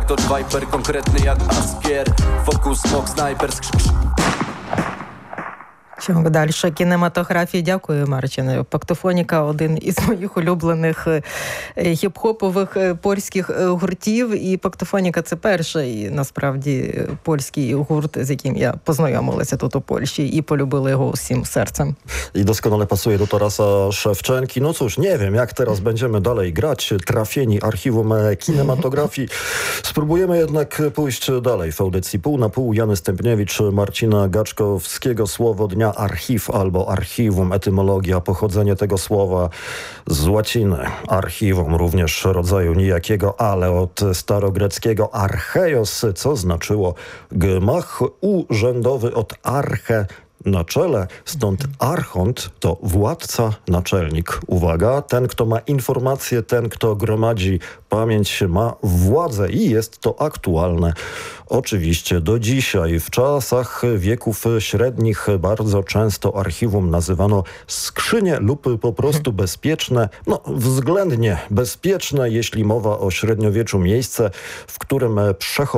jak to Viper, konkretny jak Askier. Fokus, smok, snajper, Чому далі кінематографії. Дякую, Марчине. Пактофоніка – один із моїх улюблених хіп-хопових польських гуртів. І Пактофоніка – це перший, насправді, польський гурт, з яким я познайомилася тут у Польщі і полюбила його усім серцем. I doskonale pasuje do Tarasa Szewczenki. No cóż, nie wiem, jak teraz będziemy dalej grać, trafieni archiwum kinematografii. Spróbujemy jednak pójść dalej w audycji pół na pół. Jany Stępniewicz, Marcina Gaczkowskiego. Słowo dnia archiw albo archiwum, etymologia, pochodzenie tego słowa z łaciny. Archiwum, również rodzaju nijakiego, ale od starogreckiego archeios, co znaczyło gmach urzędowy, od arche, na czele, stąd archont to władca, naczelnik. Uwaga, ten, kto ma informacje, ten, kto gromadzi pamięć, ma władzę i jest to aktualne. Oczywiście do dzisiaj. W czasach wieków średnich bardzo często archiwum nazywano skrzynie lub po prostu bezpieczne, względnie bezpieczne, jeśli mowa o średniowieczu, miejsce, w którym przechowano